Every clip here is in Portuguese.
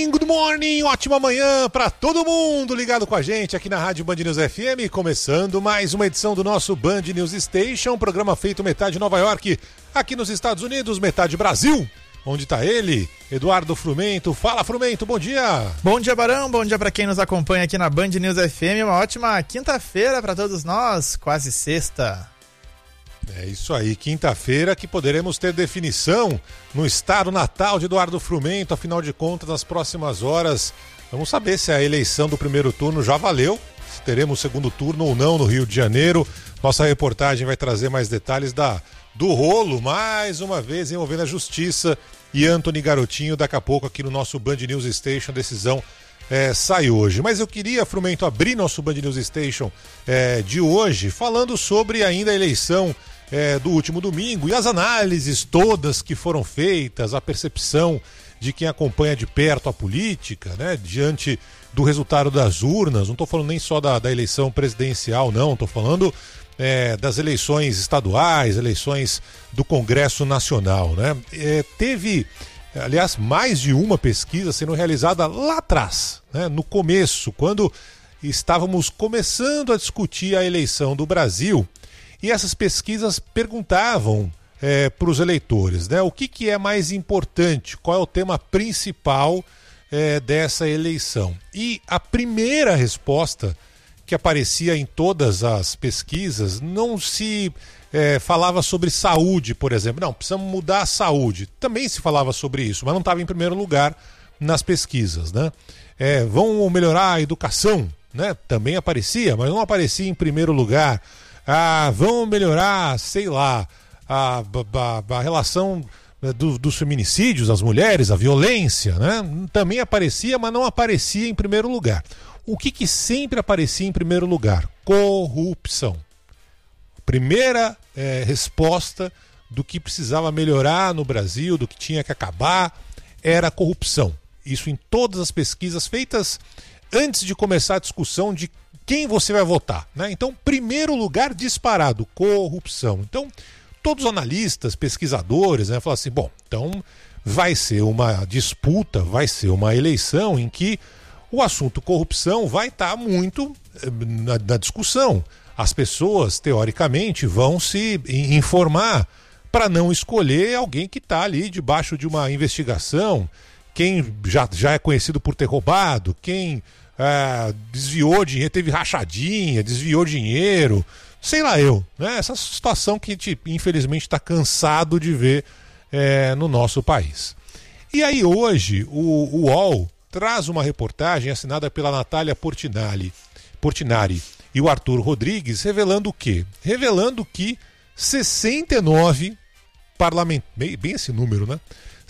good morning, ótima manhã para todo mundo ligado com a gente aqui na Rádio Band News FM, começando mais uma edição do nosso Band News Station, programa feito metade Nova York, aqui nos Estados Unidos, metade Brasil, onde está ele, Eduardo Frumento. Fala, Frumento, bom dia! Bom dia, Barão, bom dia para quem nos acompanha aqui na Band News FM, uma ótima quinta-feira para todos nós, quase sexta. É isso aí, quinta-feira que poderemos ter definição no estado natal de Eduardo Frumento, afinal de contas, nas próximas horas, vamos saber se a eleição do primeiro turno já valeu, se teremos segundo turno ou não no Rio de Janeiro. Nossa reportagem vai trazer mais detalhes do rolo, mais uma vez envolvendo a justiça e Antony Garotinho, daqui a pouco aqui no nosso Band News Station, a decisão sai hoje. Mas eu queria, Frumento, abrir nosso Band News Station de hoje, falando sobre ainda a eleição do último domingo e as análises todas que foram feitas, a percepção de quem acompanha de perto a política, né, diante do resultado das urnas. Não estou falando nem só da eleição presidencial, não, estou falando das eleições estaduais, eleições do Congresso Nacional, né? Teve, aliás, mais de uma pesquisa sendo realizada lá atrás, né, no começo, quando estávamos começando a discutir a eleição do Brasil. E essas pesquisas perguntavam para os eleitores, né, o que é mais importante, qual é o tema principal dessa eleição. E a primeira resposta que aparecia em todas as pesquisas não se falava sobre saúde, por exemplo. Não, precisamos mudar a saúde. Também se falava sobre isso, mas não estava em primeiro lugar nas pesquisas, né? Vão melhorar a educação, né? Também aparecia, mas não aparecia em primeiro lugar. Vão melhorar, sei lá, a relação dos feminicídios, das mulheres, a violência, né? Também aparecia, mas não aparecia em primeiro lugar. O que sempre aparecia em primeiro lugar? Corrupção. Primeira resposta do que precisava melhorar no Brasil, do que tinha que acabar, era a corrupção. Isso em todas as pesquisas feitas antes de começar a discussão de quem você vai votar, né? Então, primeiro lugar disparado, corrupção. Então, todos os analistas, pesquisadores, né, falam assim, bom, então vai ser uma disputa, vai ser uma eleição em que o assunto corrupção vai estar muito na discussão. As pessoas, teoricamente, vão se informar para não escolher alguém que está ali debaixo de uma investigação, quem já é conhecido por ter roubado, quem desviou dinheiro, teve rachadinha, desviou dinheiro, sei lá eu, né? Essa situação que a gente, infelizmente, está cansado de ver no nosso país. E aí hoje o UOL traz uma reportagem assinada pela Natália Portinari e o Arthur Rodrigues, revelando o quê? Revelando que 69 parlamentares, bem esse número, né?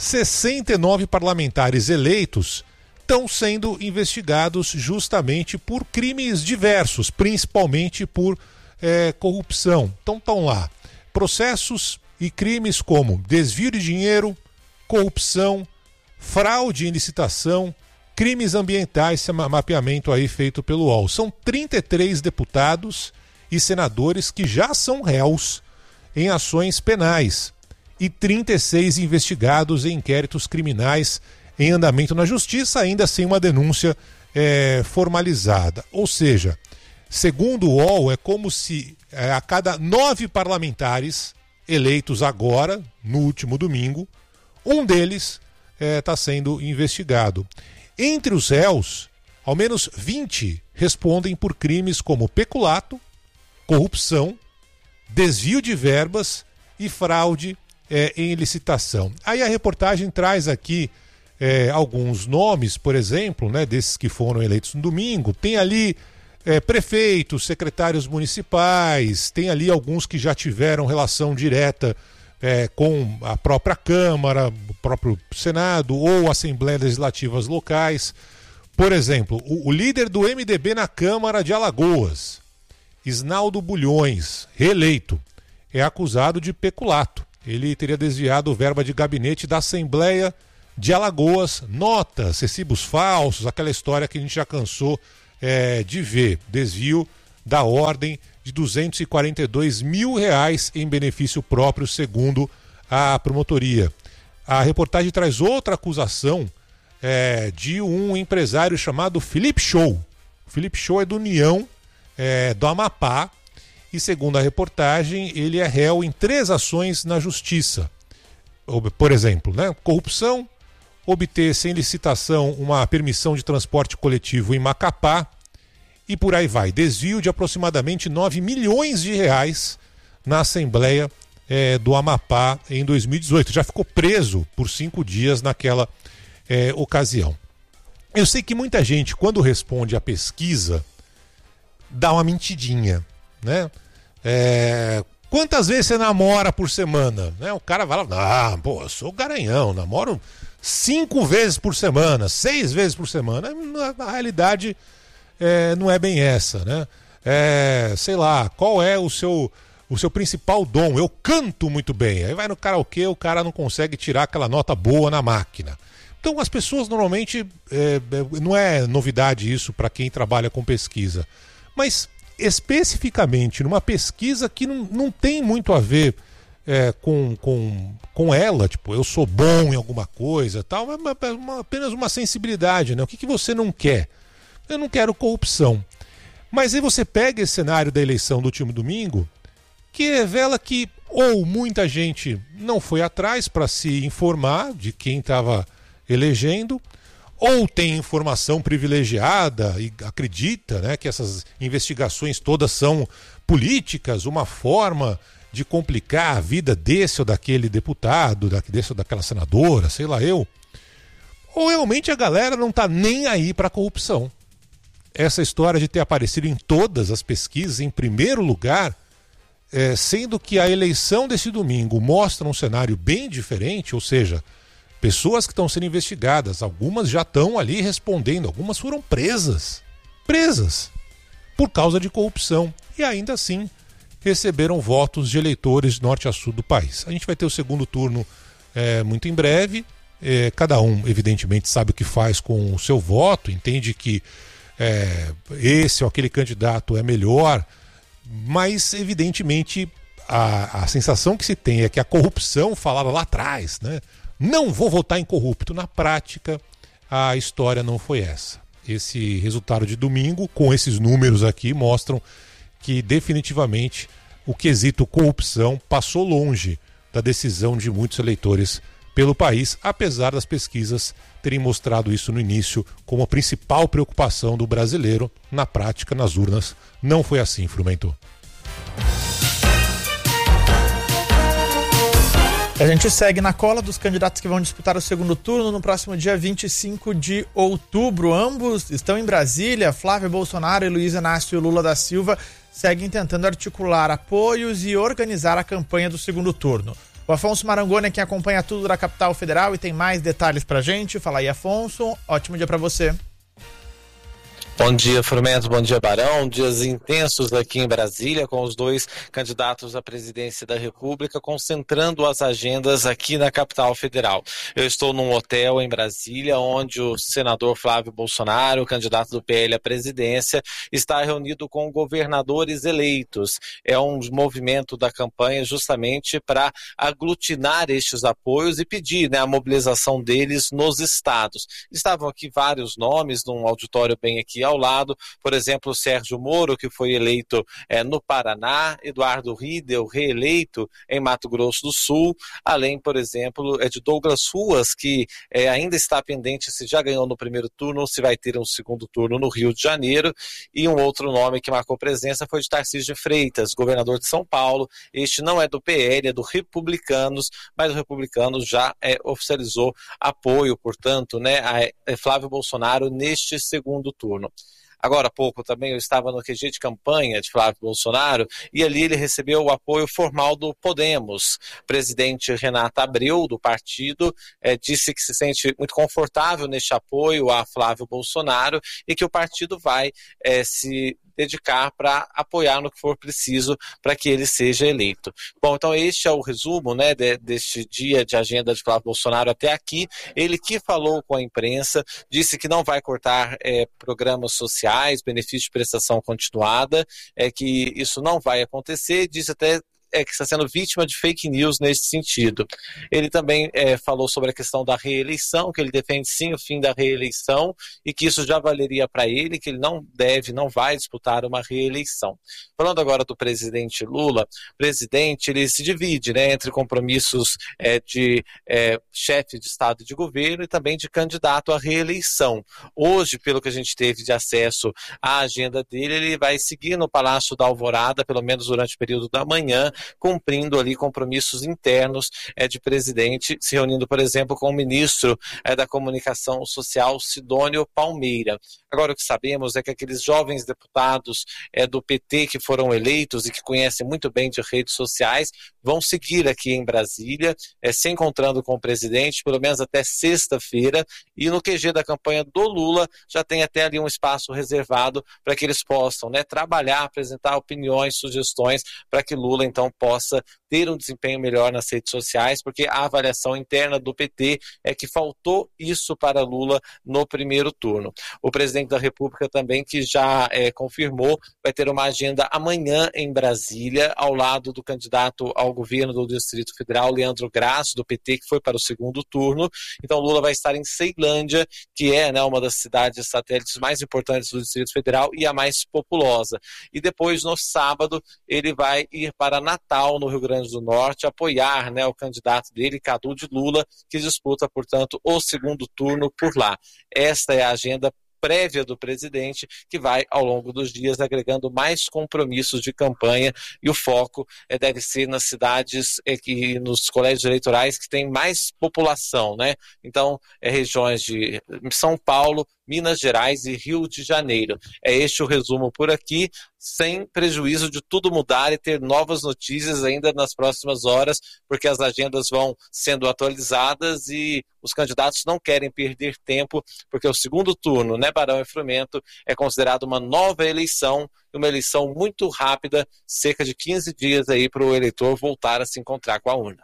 69 parlamentares eleitos estão sendo investigados justamente por crimes diversos, principalmente por corrupção. Então estão lá processos e crimes como desvio de dinheiro, corrupção, fraude em licitação, crimes ambientais, esse mapeamento aí feito pelo UOL. São 33 deputados e senadores que já são réus em ações penais e 36 investigados em inquéritos criminais em andamento na justiça, ainda sem uma denúncia formalizada. Ou seja, segundo o UOL, é como se a cada 9 parlamentares eleitos agora, no último domingo, um deles está sendo investigado. Entre os réus, ao menos 20 respondem por crimes como peculato, corrupção, desvio de verbas e fraude em licitação. Aí a reportagem traz aqui alguns nomes, por exemplo, né, desses que foram eleitos no domingo. Tem ali prefeitos, secretários municipais, tem ali alguns que já tiveram relação direta com a própria Câmara, o próprio Senado ou Assembleias Legislativas locais. Por exemplo, o líder do MDB na Câmara de Alagoas, Isnaldo Bulhões, reeleito, é acusado de peculato. Ele teria desviado verba de gabinete da Assembleia de Alagoas, notas, recibos falsos, aquela história que a gente já cansou de ver. Desvio da ordem de R$242 mil em benefício próprio, segundo a promotoria. A reportagem traz outra acusação de um empresário chamado Felipe Show. O Felipe Show é do União, do Amapá, e segundo a reportagem, ele é réu em 3 ações na justiça. Por exemplo, né, corrupção, obter sem licitação uma permissão de transporte coletivo em Macapá, e por aí vai. Desvio de aproximadamente 9 milhões de reais na Assembleia do Amapá em 2018. Já ficou preso por 5 dias naquela ocasião. Eu sei que muita gente, quando responde à pesquisa, dá uma mentidinha, né? Quantas vezes você namora por semana? Né? O cara vai lá, eu sou garanhão, namoro 5 vezes por semana, 6 vezes por semana. Na realidade, não é bem essa, né? Sei lá, qual é o seu principal dom? Eu canto muito bem. Aí vai no karaokê, o cara não consegue tirar aquela nota boa na máquina. Então as pessoas normalmente, não é novidade isso para quem trabalha com pesquisa, mas especificamente numa pesquisa que não tem muito a ver com ela, tipo, eu sou bom em alguma coisa, tal, apenas uma sensibilidade, né? O que você não quer? Eu não quero corrupção. Mas aí você pega esse cenário da eleição do último domingo, que revela que ou muita gente não foi atrás para se informar de quem estava elegendo, ou tem informação privilegiada e acredita, né, que essas investigações todas são políticas, uma forma de complicar a vida desse ou daquele deputado, desse ou daquela senadora, sei lá eu. Ou realmente a galera não está nem aí para a corrupção. Essa história de ter aparecido em todas as pesquisas em primeiro lugar, sendo que a eleição desse domingo mostra um cenário bem diferente, ou seja, pessoas que estão sendo investigadas, algumas já estão ali respondendo, algumas foram presas por causa de corrupção e ainda assim receberam votos de eleitores de norte a sul do país. A gente vai ter o segundo turno muito em breve, cada um evidentemente sabe o que faz com o seu voto, entende que esse ou aquele candidato é melhor, mas evidentemente a sensação que se tem é que a corrupção falada lá atrás, né? Não vou votar em corrupto. Na prática, a história não foi essa. Esse resultado de domingo, com esses números aqui, mostram que definitivamente o quesito corrupção passou longe da decisão de muitos eleitores pelo país, apesar das pesquisas terem mostrado isso no início como a principal preocupação do brasileiro. Na prática, nas urnas, não foi assim, Frumento. A gente segue na cola dos candidatos que vão disputar o segundo turno no próximo dia 25 de outubro. Ambos estão em Brasília. Flávio Bolsonaro e Luiz Inácio Lula da Silva seguem tentando articular apoios e organizar a campanha do segundo turno. O Afonso Marangoni é quem acompanha tudo da capital federal e tem mais detalhes pra gente. Fala aí, Afonso. Ótimo dia pra você. Bom dia, Frumento, bom dia, Barão. Dias intensos aqui em Brasília, com os 2 candidatos à presidência da República concentrando as agendas aqui na capital federal. Eu estou num hotel em Brasília, onde o senador Flávio Bolsonaro, candidato do PL à presidência, está reunido com governadores eleitos. É um movimento da campanha justamente para aglutinar estes apoios e pedir, né, a mobilização deles nos estados. Estavam aqui vários nomes, num auditório bem aqui ao lado, por exemplo, o Sérgio Moro, que foi eleito no Paraná, Eduardo Riedel, reeleito em Mato Grosso do Sul, além, por exemplo, de Douglas Ruas, que ainda está pendente se já ganhou no primeiro turno ou se vai ter um segundo turno no Rio de Janeiro, e um outro nome que marcou presença foi de Tarcísio de Freitas, governador de São Paulo. Este não é do PL, é do Republicanos, mas o Republicanos já oficializou apoio, portanto, né, a Flávio Bolsonaro neste segundo turno. Agora há pouco também eu estava no QG de campanha de Flávio Bolsonaro e ali ele recebeu o apoio formal do Podemos. O presidente Renato Abreu, do partido, disse que se sente muito confortável neste apoio a Flávio Bolsonaro e que o partido vai se dedicar para apoiar no que for preciso para que ele seja eleito. Bom, então este é o resumo, né, deste dia de agenda de Flávio Bolsonaro até aqui. Ele que falou com a imprensa, disse que não vai cortar programas sociais, benefício de prestação continuada, que isso não vai acontecer, disse até que está sendo vítima de fake news nesse sentido. Ele também falou sobre a questão da reeleição, que ele defende sim o fim da reeleição e que isso já valeria para ele, que ele não vai disputar uma reeleição. Falando agora do presidente Lula, o presidente ele se divide, né, entre compromissos de chefe de Estado e de governo e também de candidato à reeleição. Hoje, pelo que a gente teve de acesso à agenda dele, ele vai seguir no Palácio da Alvorada, pelo menos durante o período da manhã, cumprindo ali compromissos internos de presidente, se reunindo, por exemplo, com o ministro da Comunicação Social, Sidônio Palmeira. Agora, o que sabemos é que aqueles jovens deputados do PT que foram eleitos e que conhecem muito bem de redes sociais vão seguir aqui em Brasília, se encontrando com o presidente, pelo menos até sexta-feira, e no QG da campanha do Lula já tem até ali um espaço reservado para que eles possam, né, trabalhar, apresentar opiniões, sugestões, para que Lula então possa ter um desempenho melhor nas redes sociais, porque a avaliação interna do PT é que faltou isso para Lula no primeiro turno. O presidente da República também, que já confirmou, vai ter uma agenda amanhã em Brasília, ao lado do candidato ao governo do Distrito Federal, Leandro Grasso, do PT, que foi para o segundo turno. Então Lula vai estar em Ceilândia, que é, né, uma das cidades satélites mais importantes do Distrito Federal e a mais populosa. E depois, no sábado, ele vai ir para Natal, no Rio Grande do Norte, apoiar, né, o candidato dele, Cadu de Lula, que disputa, portanto, o segundo turno por lá. Esta é a agenda prévia do presidente, que vai, ao longo dos dias, agregando mais compromissos de campanha, e o foco deve ser nas cidades nos colégios eleitorais que tem mais população, né? Então, regiões de São Paulo, Minas Gerais e Rio de Janeiro. É este o resumo por aqui, sem prejuízo de tudo mudar e ter novas notícias ainda nas próximas horas, porque as agendas vão sendo atualizadas e os candidatos não querem perder tempo, porque o segundo turno, né, Barão e Frumento, é considerado uma nova eleição, uma eleição muito rápida, cerca de 15 dias aí para o eleitor voltar a se encontrar com a urna.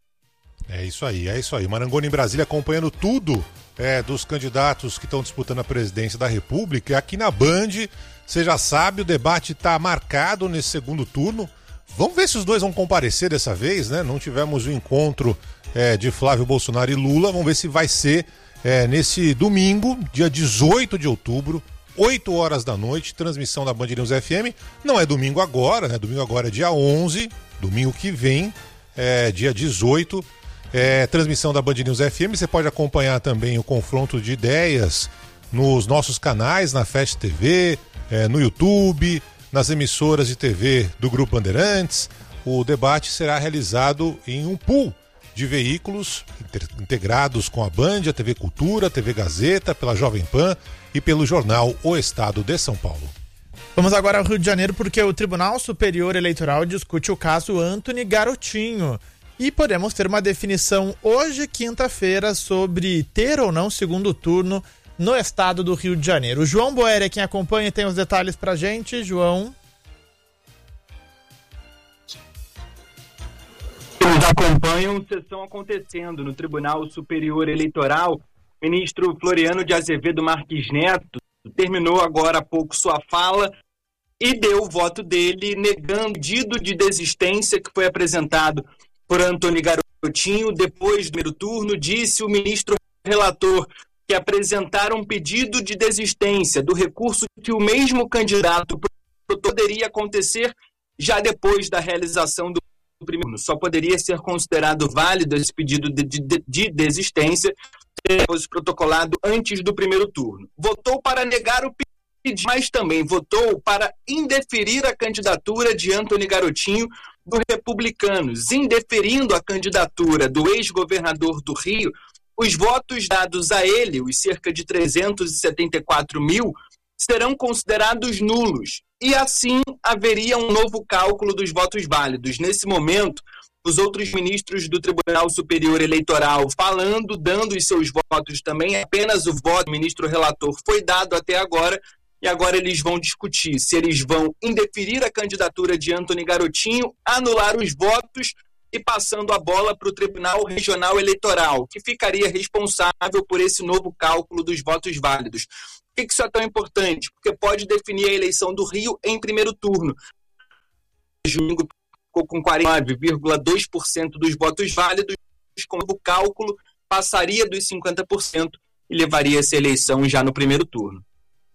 É isso aí. Marangoni em Brasília acompanhando tudo dos candidatos que estão disputando a presidência da República. Aqui na Band, você já sabe, o debate está marcado nesse segundo turno. Vamos ver se os dois vão comparecer dessa vez, né? Não tivemos o encontro de Flávio Bolsonaro e Lula. Vamos ver se vai ser nesse domingo, dia 18 de outubro, 8 horas da noite, transmissão da Band News FM. Não é domingo agora, né? Domingo agora é dia 11, domingo que vem, dia 18. Transmissão da Band News FM. Você pode acompanhar também o confronto de ideias nos nossos canais, na Fast TV, no YouTube, nas emissoras de TV do Grupo Bandeirantes. O debate será realizado em um pool de veículos integrados com a Band, a TV Cultura, a TV Gazeta, pela Jovem Pan e pelo jornal O Estado de São Paulo. Vamos agora ao Rio de Janeiro, porque o Tribunal Superior Eleitoral discute o caso Antony Garotinho. E podemos ter uma definição hoje, quinta-feira, sobre ter ou não segundo turno no estado do Rio de Janeiro. O João Boer é quem acompanha e tem os detalhes pra gente. João. Eles acompanham sessão acontecendo no Tribunal Superior Eleitoral. O ministro Floriano de Azevedo Marques Neto terminou agora há pouco sua fala e deu o voto dele negando o pedido de desistência que foi apresentado por Antony Garotinho. Depois do primeiro turno, disse o ministro relator que apresentaram um pedido de desistência do recurso que o mesmo candidato poderia acontecer já depois da realização do primeiro turno. Só poderia ser considerado válido esse pedido de desistência se fosse protocolado antes do primeiro turno. Votou para negar o pedido, mas também votou para indeferir a candidatura de Antony Garotinho dos Republicanos. Indeferindo a candidatura do ex-governador do Rio, os votos dados a ele, os cerca de 374 mil, serão considerados nulos. E assim haveria um novo cálculo dos votos válidos. Nesse momento, os outros ministros do Tribunal Superior Eleitoral falando, dando os seus votos também, apenas o voto do ministro relator foi dado até agora, e agora eles vão discutir se eles vão indeferir a candidatura de Antony Garotinho, anular os votos e passando a bola para o Tribunal Regional Eleitoral, que ficaria responsável por esse novo cálculo dos votos válidos. Por que isso é tão importante? Porque pode definir a eleição do Rio em primeiro turno. Domingo ficou com 49,2% dos votos válidos. Com o cálculo, passaria dos 50% e levaria essa eleição já no primeiro turno.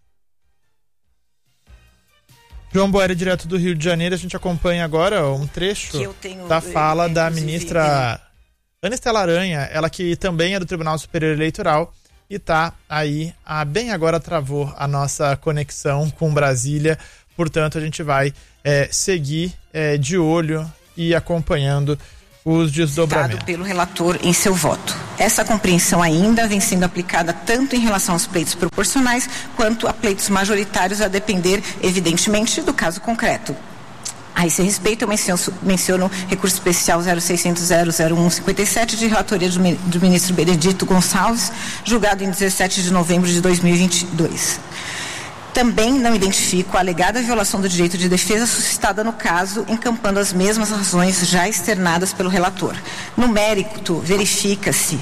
João Boeri, direto do Rio de Janeiro, a gente acompanha agora um trecho da fala da ministra Ana Estela Aranha, ela que também é do Tribunal Superior Eleitoral e tá aí, bem agora travou a nossa conexão com Brasília, portanto a gente vai seguir de olho e acompanhando os desdobramentos. Pelo relator em seu voto. Essa compreensão ainda vem sendo aplicada tanto em relação aos pleitos proporcionais quanto a pleitos majoritários, a depender, evidentemente, do caso concreto. A esse respeito, eu menciono o recurso especial 0600-00157 de relatoria do ministro Benedito Gonçalves, julgado em 17 de novembro de 2022. Também não identifico a alegada violação do direito de defesa suscitada no caso, encampando as mesmas razões já externadas pelo relator. No mérito, verifica-se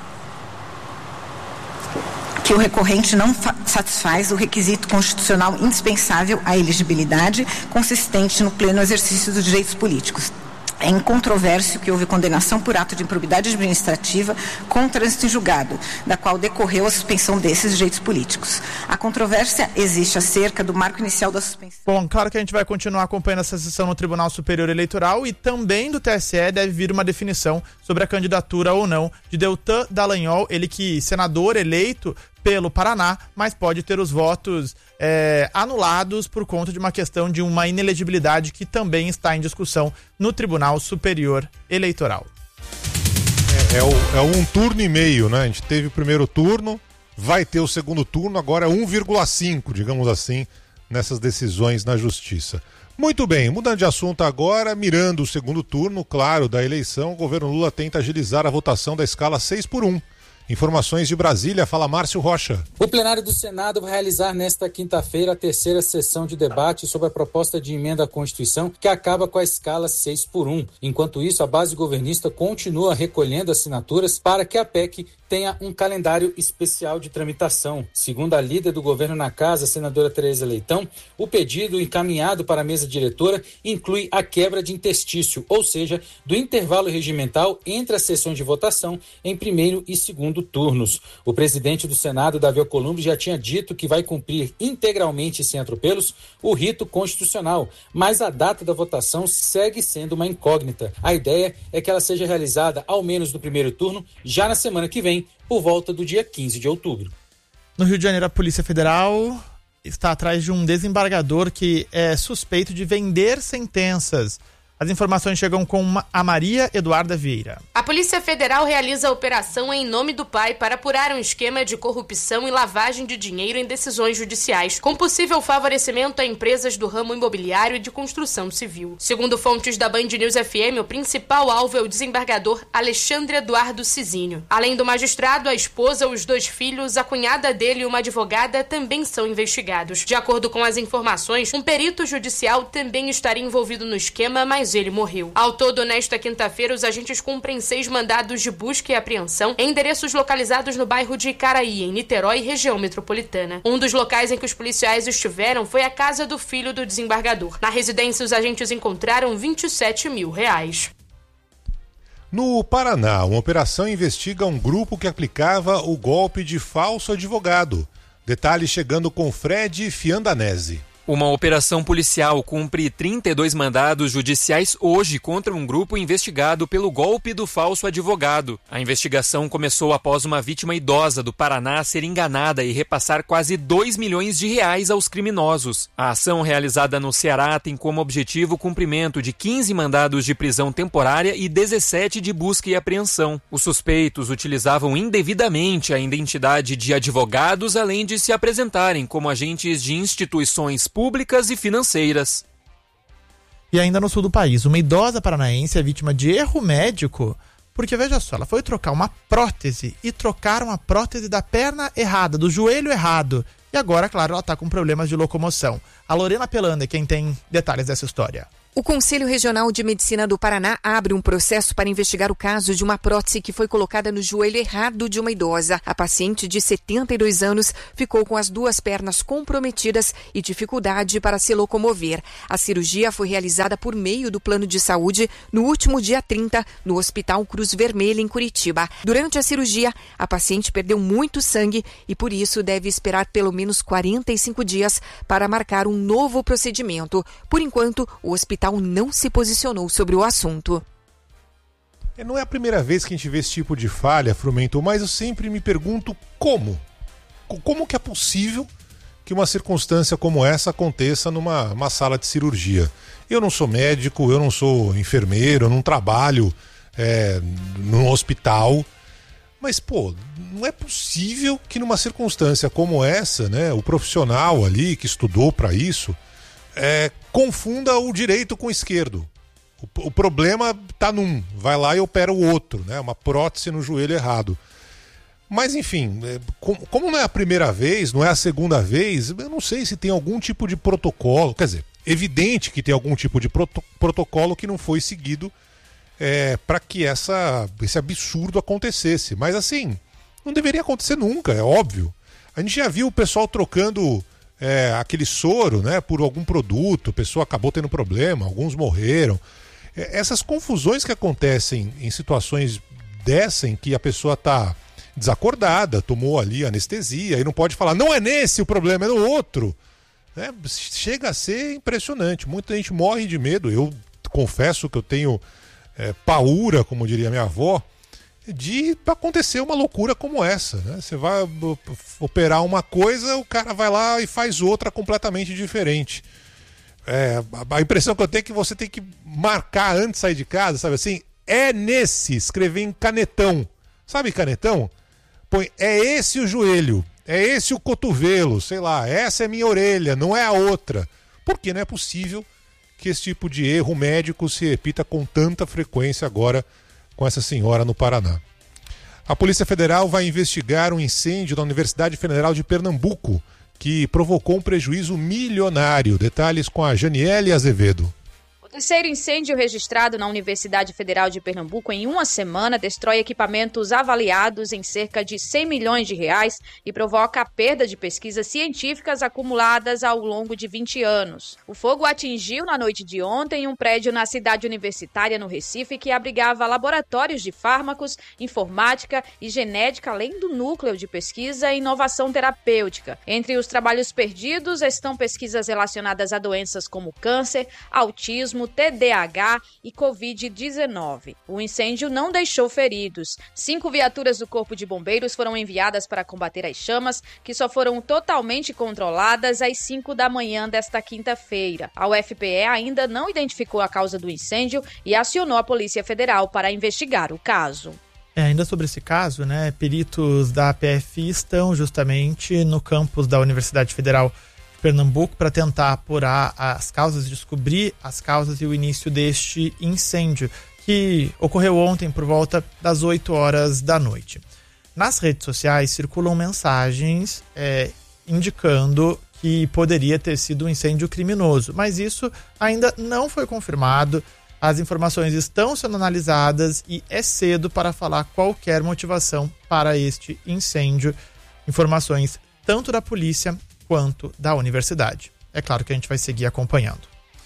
que o recorrente não satisfaz o requisito constitucional indispensável à elegibilidade consistente no pleno exercício dos direitos políticos. É incontroverso que houve condenação por ato de improbidade administrativa com trânsito em julgado, da qual decorreu a suspensão desses direitos políticos. A controvérsia existe acerca do marco inicial da suspensão. Bom, claro que a gente vai continuar acompanhando essa sessão no Tribunal Superior Eleitoral e também do TSE deve vir uma definição sobre a candidatura ou não de Deltan Dallagnol, ele que senador eleito pelo Paraná, mas pode ter os votos anulados por conta de uma questão de uma inelegibilidade que também está em discussão no Tribunal Superior Eleitoral. É um turno e meio, né? A gente teve o primeiro turno, vai ter o segundo turno, agora é 1,5, digamos assim, nessas decisões na Justiça. Muito bem, mudando de assunto agora, mirando o segundo turno, claro, da eleição, o governo Lula tenta agilizar a votação da escala 6x1. Informações de Brasília, fala Márcio Rocha. O plenário do Senado vai realizar nesta quinta-feira a terceira sessão de debate sobre a proposta de emenda à Constituição que acaba com a escala 6x1. Enquanto isso, a base governista continua recolhendo assinaturas para que a PEC tenha um calendário especial de tramitação. Segundo a líder do governo na casa, a senadora Tereza Leitão, o pedido encaminhado para a mesa diretora inclui a quebra de interstício, ou seja, do intervalo regimental entre a sessão de votação em primeiro e segundo turnos. O presidente do Senado, Davi Alcolumbre, já tinha dito que vai cumprir integralmente e sem atropelos o rito constitucional, mas a data da votação segue sendo uma incógnita. A ideia é que ela seja realizada ao menos no primeiro turno, já na semana que vem, por volta do dia 15 de outubro. No Rio de Janeiro, a Polícia Federal está atrás de um desembargador que é suspeito de vender sentenças. As informações chegam com a Maria Eduarda Vieira. A Polícia Federal realiza a operação Em Nome do Pai para apurar um esquema de corrupção e lavagem de dinheiro em decisões judiciais, com possível favorecimento a empresas do ramo imobiliário e de construção civil. Segundo fontes da Band News FM, o principal alvo é o desembargador Alexandre Eduardo Cizinho. Além do magistrado, a esposa, os 2 filhos, a cunhada dele e uma advogada também são investigados. De acordo com as informações, um perito judicial também estaria envolvido no esquema, mas ele morreu. Ao todo, nesta quinta-feira, os agentes cumprem 6 mandados de busca e apreensão em endereços localizados no bairro de Icaraí, em Niterói, região metropolitana. Um dos locais em que os policiais estiveram foi a casa do filho do desembargador. Na residência, os agentes encontraram R$27 mil. No Paraná, uma operação investiga um grupo que aplicava o golpe de falso advogado. Detalhes chegando com Fred Fiandanese. Uma operação policial cumpre 32 mandados judiciais hoje contra um grupo investigado pelo golpe do falso advogado. A investigação começou após uma vítima idosa do Paraná ser enganada e repassar quase R$2 milhões aos criminosos. A ação realizada no Ceará tem como objetivo o cumprimento de 15 mandados de prisão temporária e 17 de busca e apreensão. Os suspeitos utilizavam indevidamente a identidade de advogados, além de se apresentarem como agentes de instituições públicas e financeiras. E ainda no sul do país, uma idosa paranaense é vítima de erro médico, porque veja só, ela foi trocar uma prótese e trocaram a prótese da perna errada, do joelho errado. E agora, claro, ela está com problemas de locomoção. A Lorena Pelanda é quem tem detalhes dessa história. O Conselho Regional de Medicina do Paraná abre um processo para investigar o caso de uma prótese que foi colocada no joelho errado de uma idosa. A paciente de 72 anos ficou com as 2 pernas comprometidas e dificuldade para se locomover. A cirurgia foi realizada por meio do plano de saúde no último dia 30, no Hospital Cruz Vermelha, em Curitiba. Durante a cirurgia, a paciente perdeu muito sangue e, por isso, deve esperar pelo menos 45 dias para marcar um novo procedimento. Por enquanto, o hospital não se posicionou sobre o assunto. Não é a primeira vez que a gente vê esse tipo de falha, Frumento, mas eu sempre me pergunto como. Como que é possível que uma circunstância como essa aconteça numa sala de cirurgia? Eu não sou médico, eu não sou enfermeiro, eu não trabalho num hospital, mas, não é possível que numa circunstância como essa, né, o profissional ali que estudou para isso confunda o direito com o esquerdo. O problema está num, vai lá e opera o outro, né? Uma prótese no joelho errado. Mas enfim, como não é a primeira vez, não é a segunda vez, eu não sei se tem algum tipo de protocolo, quer dizer, evidente que tem algum tipo de protocolo que não foi seguido para que esse absurdo acontecesse. Mas assim, não deveria acontecer nunca, é óbvio. A gente já viu o pessoal trocando aquele soro, né, por algum produto, a pessoa acabou tendo problema, alguns morreram. Essas confusões que acontecem em situações dessa, em que a pessoa está desacordada, tomou ali anestesia e não pode falar, não é nesse o problema, é no outro. Chega a ser impressionante, muita gente morre de medo. Eu confesso que eu tenho paura, como diria minha avó, de acontecer uma loucura como essa, né? Você vai operar uma coisa, o cara vai lá e faz outra completamente diferente. A impressão que eu tenho é que você tem que marcar antes de sair de casa, sabe assim? Escrever em canetão. Sabe canetão? Põe, esse o joelho, esse o cotovelo, sei lá, essa é minha orelha, não é a outra. Porque não é possível que esse tipo de erro médico se repita com tanta frequência agora com essa senhora no Paraná. A Polícia Federal vai investigar um incêndio na Universidade Federal de Pernambuco que provocou um prejuízo milionário. Detalhes com a Janiele Azevedo. O terceiro incêndio registrado na Universidade Federal de Pernambuco em uma semana destrói equipamentos avaliados em cerca de 100 milhões de reais e provoca a perda de pesquisas científicas acumuladas ao longo de 20 anos. O fogo atingiu na noite de ontem um prédio na cidade universitária no Recife que abrigava laboratórios de fármacos, informática e genética, além do núcleo de pesquisa e inovação terapêutica. Entre os trabalhos perdidos estão pesquisas relacionadas a doenças como câncer, autismo, TDAH e Covid-19. O incêndio não deixou feridos. 5 viaturas do Corpo de Bombeiros foram enviadas para combater as chamas, que só foram totalmente controladas às 5 da manhã desta quinta-feira. A UFPE ainda não identificou a causa do incêndio e acionou a Polícia Federal para investigar o caso. Ainda sobre esse caso, né, peritos da PF estão justamente no campus da Universidade Federal Pernambuco para tentar apurar as causas, descobrir as causas e o início deste incêndio que ocorreu ontem por volta das 8 horas da noite. Nas redes sociais circulam mensagens indicando que poderia ter sido um incêndio criminoso, mas isso ainda não foi confirmado. As informações estão sendo analisadas e é cedo para falar qualquer motivação para este incêndio. Informações tanto da polícia quanto da universidade. É claro que a gente vai seguir acompanhando.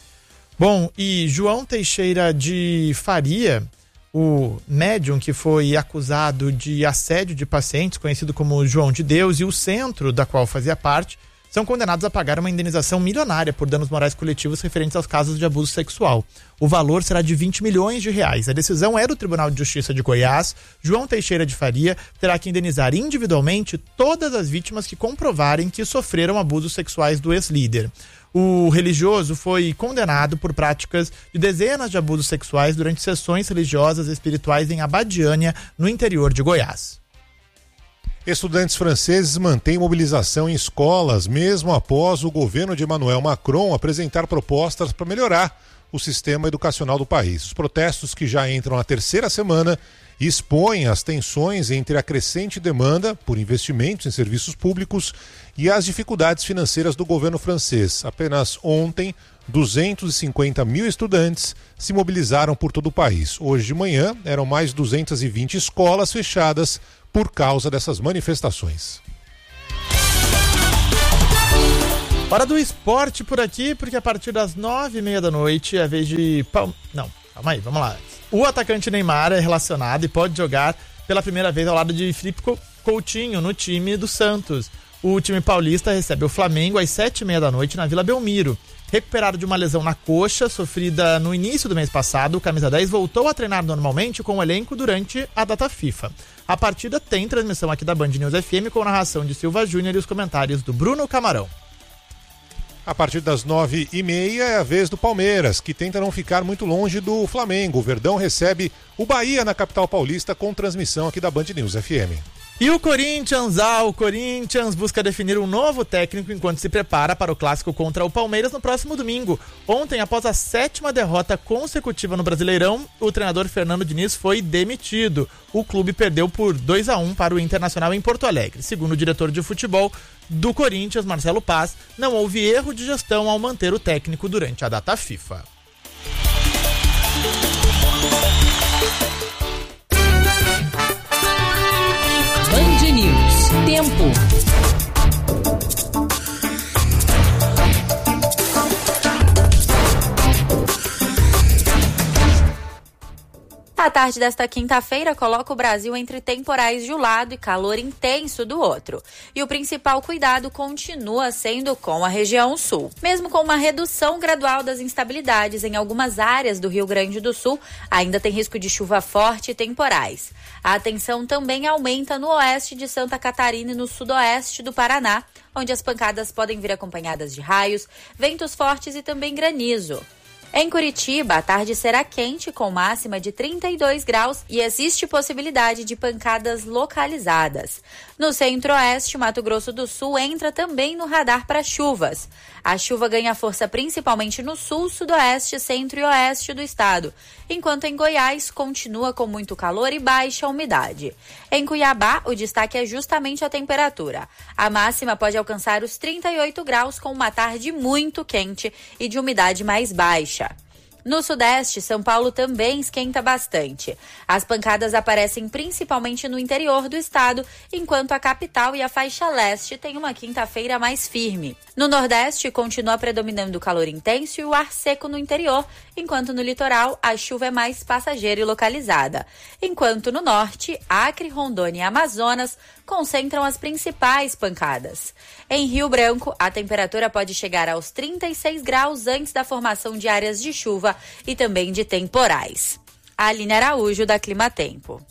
Bom, e João Teixeira de Faria, o médium que foi acusado de assédio de pacientes, conhecido como João de Deus, e o centro da qual fazia parte, são condenados a pagar uma indenização milionária por danos morais coletivos referentes aos casos de abuso sexual. O valor será de 20 milhões de reais. A decisão é do Tribunal de Justiça de Goiás. João Teixeira de Faria terá que indenizar individualmente todas as vítimas que comprovarem que sofreram abusos sexuais do ex-líder. O religioso foi condenado por práticas de dezenas de abusos sexuais durante sessões religiosas e espirituais em Abadiânia, no interior de Goiás. Estudantes franceses mantêm mobilização em escolas, mesmo após o governo de Emmanuel Macron apresentar propostas para melhorar o sistema educacional do país. Os protestos, que já entram na terceira semana, expõem as tensões entre a crescente demanda por investimentos em serviços públicos e as dificuldades financeiras do governo francês. Apenas ontem, 250 mil estudantes se mobilizaram por todo o país. Hoje de manhã, eram mais 220 escolas fechadas por causa dessas manifestações. Hora do esporte por aqui, porque a partir das 9h30 da noite é a vez de... Não, calma aí, vamos lá. O atacante Neymar é relacionado e pode jogar pela primeira vez ao lado de Felipe Coutinho no time do Santos. O time paulista recebe o Flamengo às 7h30 da noite na Vila Belmiro. Recuperado de uma lesão na coxa, sofrida no início do mês passado, o camisa 10 voltou a treinar normalmente com o elenco durante a data FIFA. A partida tem transmissão aqui da Band News FM com narração de Silva Júnior e os comentários do Bruno Camarão. A partir das 9h30 é a vez do Palmeiras, que tenta não ficar muito longe do Flamengo. O Verdão recebe o Bahia na capital paulista com transmissão aqui da Band News FM. E o Corinthians busca definir um novo técnico enquanto se prepara para o clássico contra o Palmeiras no próximo domingo. Ontem, após a 7ª derrota consecutiva no Brasileirão, o treinador Fernando Diniz foi demitido. O clube perdeu por 2-1 para o Internacional em Porto Alegre. Segundo o diretor de futebol do Corinthians, Marcelo Paz, não houve erro de gestão ao manter o técnico durante a data FIFA. Band News. Tempo. A tarde desta quinta-feira coloca o Brasil entre temporais de um lado e calor intenso do outro. E o principal cuidado continua sendo com a região sul. Mesmo com uma redução gradual das instabilidades em algumas áreas do Rio Grande do Sul, ainda tem risco de chuva forte e temporais. A atenção também aumenta no oeste de Santa Catarina e no sudoeste do Paraná, onde as pancadas podem vir acompanhadas de raios, ventos fortes e também granizo. Em Curitiba, a tarde será quente, com máxima de 32 graus e existe possibilidade de pancadas localizadas. No centro-oeste, Mato Grosso do Sul entra também no radar para chuvas. A chuva ganha força principalmente no sul, sudoeste, centro e oeste do estado, enquanto em Goiás continua com muito calor e baixa umidade. Em Cuiabá, o destaque é justamente a temperatura. A máxima pode alcançar os 38 graus com uma tarde muito quente e de umidade mais baixa. No sudeste, São Paulo também esquenta bastante. As pancadas aparecem principalmente no interior do estado, enquanto a capital e a faixa leste têm uma quinta-feira mais firme. No nordeste, continua predominando o calor intenso e o ar seco no interior, enquanto no litoral a chuva é mais passageira e localizada. Enquanto no norte, Acre, Rondônia e Amazonas concentram as principais pancadas. Em Rio Branco, a temperatura pode chegar aos 36 graus antes da formação de áreas de chuva e também de temporais. Aline Araújo, da Climatempo.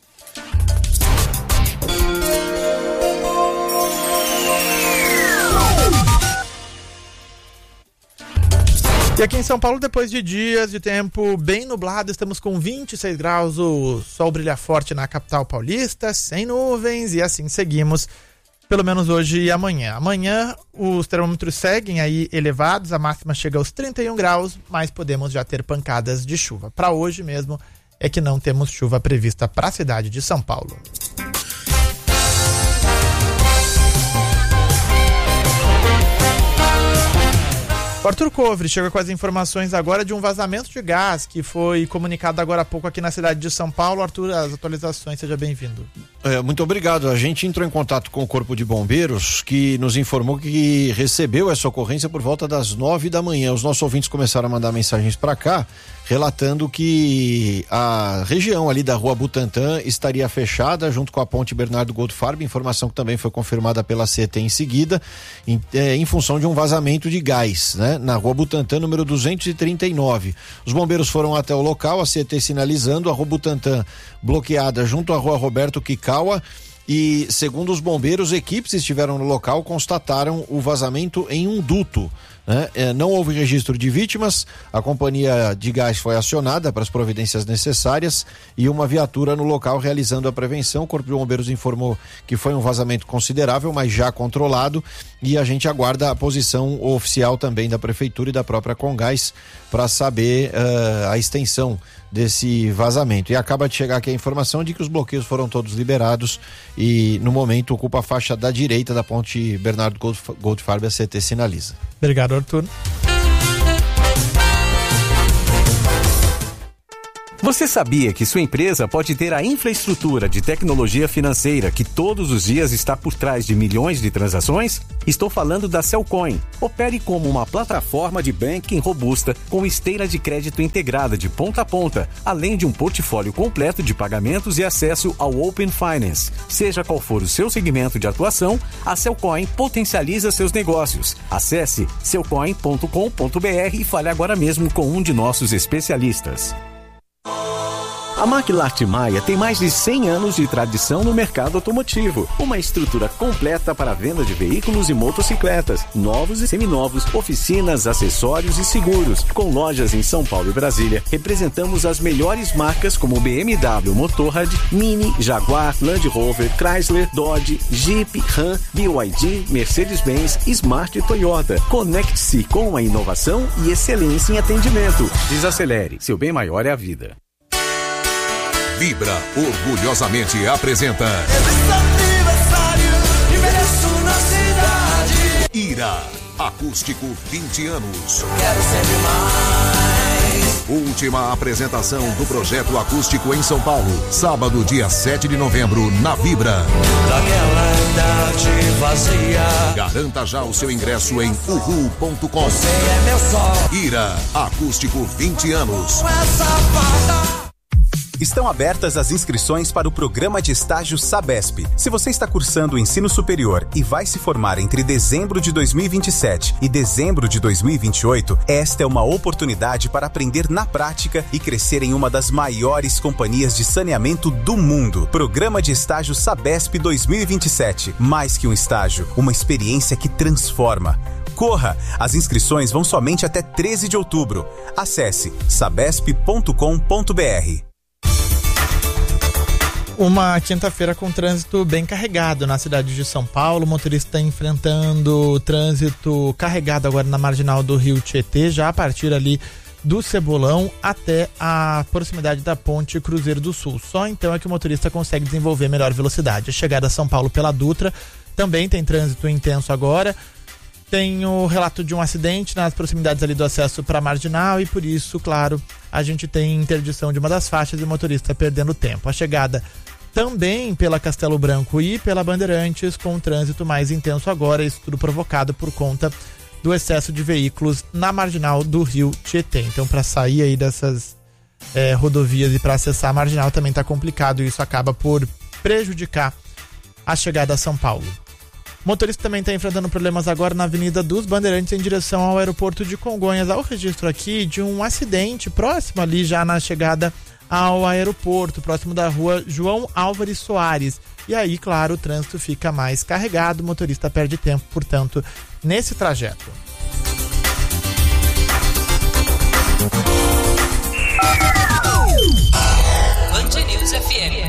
E aqui em São Paulo, depois de dias de tempo bem nublado, estamos com 26 graus, o sol brilha forte na capital paulista, sem nuvens, e assim seguimos, pelo menos hoje e amanhã. Amanhã os termômetros seguem aí elevados, a máxima chega aos 31 graus, mas podemos já ter pancadas de chuva. Para hoje mesmo é que não temos chuva prevista para a cidade de São Paulo. O Arthur Covre chega com as informações agora de um vazamento de gás que foi comunicado agora há pouco aqui na cidade de São Paulo. Arthur, as atualizações, seja bem-vindo. Muito obrigado. A gente entrou em contato com o Corpo de Bombeiros, que nos informou que recebeu essa ocorrência por volta das 9 da manhã. Os nossos ouvintes começaram a mandar mensagens para cá, relatando que a região ali da Rua Butantã estaria fechada junto com a ponte Bernardo Goldfarb, informação que também foi confirmada pela CET em seguida, em função de um vazamento de gás, né? Na Rua Butantã, número 239. Os bombeiros foram até o local, a CET sinalizando, a Rua Butantã bloqueada junto à Rua Roberto Kikawa e, segundo os bombeiros, equipes que estiveram no local constataram o vazamento em um duto. Não houve registro de vítimas, a companhia de gás foi acionada para as providências necessárias e uma viatura no local realizando a prevenção. O Corpo de Bombeiros informou que foi um vazamento considerável, mas já controlado, e a gente aguarda a posição oficial também da Prefeitura e da própria Congás para saber a extensão desse vazamento. E acaba de chegar aqui a informação de que os bloqueios foram todos liberados e no momento ocupa a faixa da direita da ponte Bernardo Goldfarb, a CT sinaliza. Obrigado, Arthur. Você sabia que sua empresa pode ter a infraestrutura de tecnologia financeira que todos os dias está por trás de milhões de transações? Estou falando da Cellcoin. Opere como uma plataforma de banking robusta com esteira de crédito integrada de ponta a ponta, além de um portfólio completo de pagamentos e acesso ao Open Finance. Seja qual for o seu segmento de atuação, a Cellcoin potencializa seus negócios. Acesse cellcoin.com.br e fale agora mesmo com um de nossos especialistas. A Maquilarte Maia tem mais de 100 anos de tradição no mercado automotivo. Uma estrutura completa para a venda de veículos e motocicletas, novos e seminovos, oficinas, acessórios e seguros. Com lojas em São Paulo e Brasília, representamos as melhores marcas como BMW Motorrad, Mini, Jaguar, Land Rover, Chrysler, Dodge, Jeep, Ram, BYD, Mercedes-Benz, Smart e Toyota. Conecte-se com a inovação e excelência em atendimento. Desacelere, seu bem maior é a vida. Vibra orgulhosamente apresenta Ira, acústico 20 anos. Quero sempre mais. Última apresentação do projeto acústico em São Paulo, sábado, dia 7 de novembro, na Vibra. Daquela idade vazia. Garanta já o seu ingresso em uhu.com. Você é meu sol. Ira, acústico 20 anos. Estão abertas as inscrições para o programa de estágio Sabesp. Se você está cursando o ensino superior e vai se formar entre dezembro de 2027 e dezembro de 2028, esta é uma oportunidade para aprender na prática e crescer em uma das maiores companhias de saneamento do mundo. Programa de estágio Sabesp 2027. Mais que um estágio, uma experiência que transforma. Corra! As inscrições vão somente até 13 de outubro. Acesse sabesp.com.br. Uma quinta-feira com trânsito bem carregado na cidade de São Paulo. O motorista enfrentando trânsito carregado agora na marginal do Rio Tietê, já a partir ali do Cebolão até a proximidade da ponte Cruzeiro do Sul. Só então é que o motorista consegue desenvolver melhor velocidade. A chegada a São Paulo pela Dutra também tem trânsito intenso agora. Tem o relato de um acidente nas proximidades ali do acesso para a marginal e por isso, claro, a gente tem interdição de uma das faixas e o motorista perdendo tempo. A chegada também pela Castelo Branco e pela Bandeirantes com um trânsito mais intenso agora, isso tudo provocado por conta do excesso de veículos na marginal do Rio Tietê. Então, para sair aí dessas rodovias e para acessar a marginal também está complicado e isso acaba por prejudicar a chegada a São Paulo. O motorista também está enfrentando problemas agora na Avenida dos Bandeirantes em direção ao aeroporto de Congonhas. Há o registro aqui de um acidente próximo ali já na chegada ao aeroporto, próximo da rua João Álvares Soares. E aí, claro, o trânsito fica mais carregado, o motorista perde tempo, portanto, nesse trajeto. Band News FM.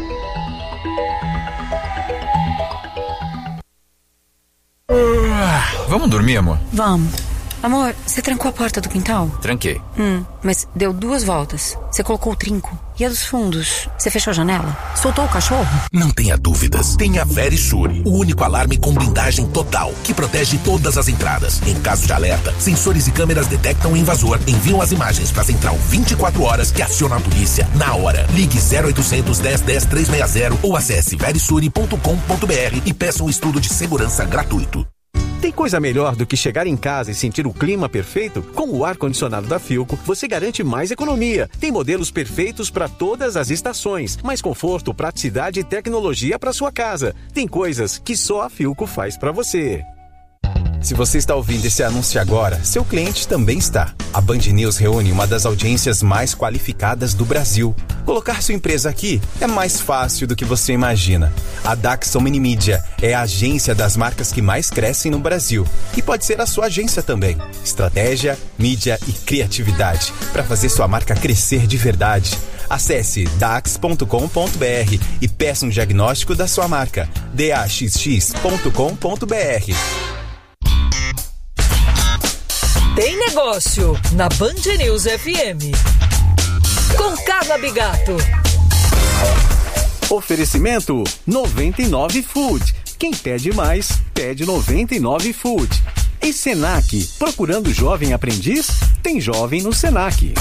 Vamos dormir, amor? Vamos. Amor, você trancou a porta do quintal? Tranquei. Mas deu 2 voltas. Você colocou o trinco. E a dos fundos? Você fechou a janela? Soltou o cachorro? Não tenha dúvidas. Tenha Verisure, o único alarme com blindagem total, que protege todas as entradas. Em caso de alerta, sensores e câmeras detectam o invasor, enviam as imagens para a central 24 horas que aciona a polícia na hora. Ligue 0800 10 10 360 ou acesse verisure.com.br e peça um estudo de segurança gratuito. Tem coisa melhor do que chegar em casa e sentir o clima perfeito? Com o ar-condicionado da Philco, você garante mais economia. Tem modelos perfeitos para todas as estações, mais conforto, praticidade e tecnologia para sua casa. Tem coisas que só a Philco faz para você. Se você está ouvindo esse anúncio agora, seu cliente também está. A Band News reúne uma das audiências mais qualificadas do Brasil. Colocar sua empresa aqui é mais fácil do que você imagina. A Daxon Minimídia é a agência das marcas que mais crescem no Brasil. E pode ser a sua agência também. Estratégia, mídia e criatividade para fazer sua marca crescer de verdade. Acesse dax.com.br e peça um diagnóstico da sua marca. daxx.com.br. Tem negócio na Band News FM. Com Carla Bigato. Oferecimento 99 Food. Quem pede mais, pede 99 Food. E Senac, procurando jovem aprendiz? Tem jovem no Senac.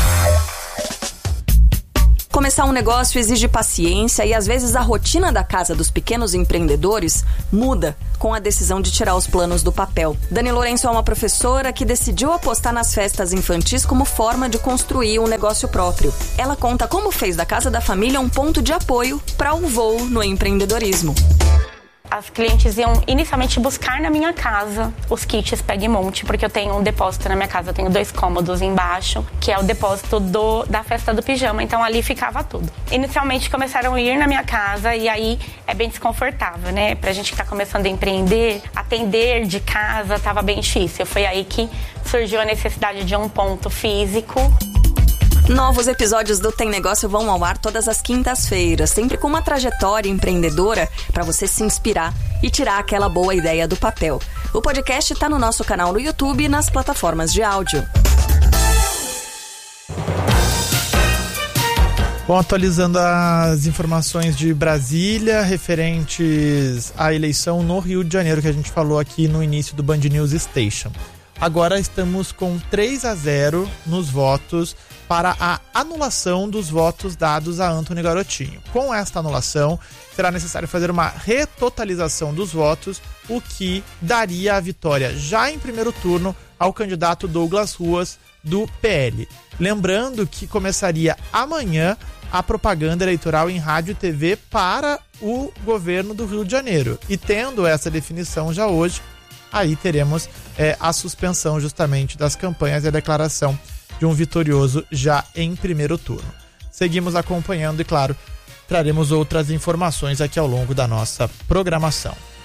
Começar um negócio exige paciência e às vezes a rotina da casa dos pequenos empreendedores muda com a decisão de tirar os planos do papel. Dani Lourenço é uma professora que decidiu apostar nas festas infantis como forma de construir um negócio próprio. Ela conta como fez da Casa da Família um ponto de apoio para um voo no empreendedorismo. As clientes iam inicialmente buscar na minha casa os kits Pega e Monte, porque eu tenho um depósito na minha casa, eu tenho 2 cômodos embaixo, que é o depósito da festa do pijama, então ali ficava tudo. Inicialmente começaram a ir na minha casa e aí é bem desconfortável, né? Pra gente que tá começando a empreender, atender de casa tava bem difícil. Foi aí que surgiu a necessidade de um ponto físico. Novos episódios do Tem Negócio vão ao ar todas as quintas-feiras, sempre com uma trajetória empreendedora para você se inspirar e tirar aquela boa ideia do papel. O podcast está no nosso canal no YouTube e nas plataformas de áudio. Bom, atualizando as informações de Brasília referentes à eleição no Rio de Janeiro, que a gente falou aqui no início do Band News Station. Agora estamos com 3-0 nos votos para a anulação dos votos dados a Antony Garotinho. Com esta anulação, será necessário fazer uma retotalização dos votos, o que daria a vitória já em primeiro turno ao candidato Douglas Ruas, do PL. Lembrando que começaria amanhã a propaganda eleitoral em rádio e TV para o governo do Rio de Janeiro. E tendo essa definição já hoje, aí teremos a suspensão justamente das campanhas e a declaração de um vitorioso já em primeiro turno. Seguimos acompanhando e, claro, traremos outras informações aqui ao longo da nossa programação.